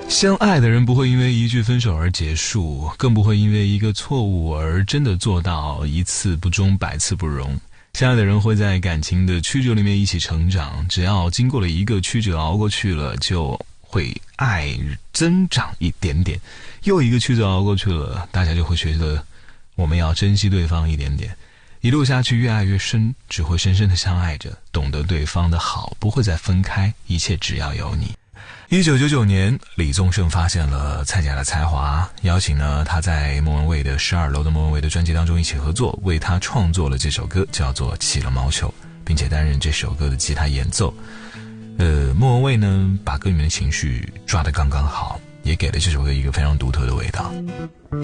相爱的人不会因为一句分手而结束，更不会因为一个错误而真的做到一次不忠百次不容。相爱的人会在感情的曲折里面一起成长，只要经过了一个曲折熬过去了，就会爱增长一点点，又一个曲折熬过去了，大家就会觉得我们要珍惜对方一点点，一路下去越爱越深，只会深深的相爱着，懂得对方的好，不会再分开，一切只要有你。1999年，李宗盛发现了蔡健雅的才华，邀请了他在莫文蔚的12楼的莫文蔚的专辑当中一起合作，为他创作了这首歌，叫做《起了毛球》，并且担任这首歌的吉他演奏。莫文蔚呢，把歌里面的情绪抓得刚刚好，也给了这首歌一个非常独特的味道。